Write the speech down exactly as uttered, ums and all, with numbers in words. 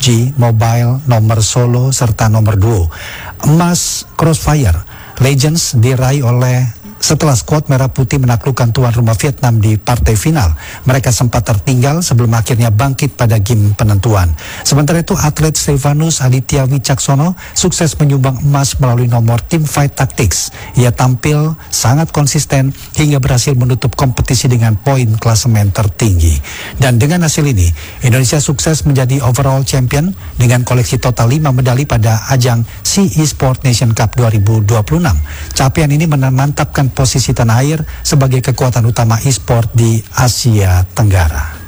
G Mobile, nomor solo, serta nomor duo. Emas Crossfire Legends diraih oleh setelah skuad Merah Putih menaklukkan tuan rumah Vietnam di partai final. Mereka sempat tertinggal sebelum akhirnya bangkit pada game penentuan. Sementara itu atlet Stefanus Aditya Wicaksono sukses menyumbang emas melalui nomor Team Fight Tactics. Ia tampil sangat konsisten hingga berhasil menutup kompetisi dengan poin klasemen tertinggi. Dan dengan hasil ini, Indonesia sukses menjadi overall champion dengan koleksi total lima medali pada ajang SEA Esport Nation Cup dua ribu dua puluh enam. Capaian ini memantapkan posisi tanah air sebagai kekuatan utama e-sport di Asia Tenggara.